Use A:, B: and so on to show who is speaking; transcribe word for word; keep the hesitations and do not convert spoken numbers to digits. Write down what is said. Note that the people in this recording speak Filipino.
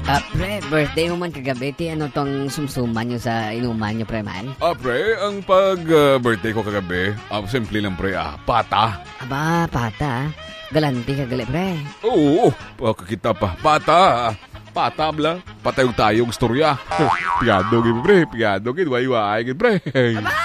A: Ah, pre, birthday mo man kagabi, ti ano tong sumsuman nyo sa inuman nyo, pre, man?
B: Ah, pre, ang pag-birthday ko kagabi, ah, simple lang, pre, ah, pata.
A: Aba, pata, ah. Galanti ka gali, pre.
B: Oo, pakakita pa, pata, ah. Pata, bla. Patayog tayong storya. Piyado, gid, pre, piyado, gid, wayway, gid, pre.
A: Aba,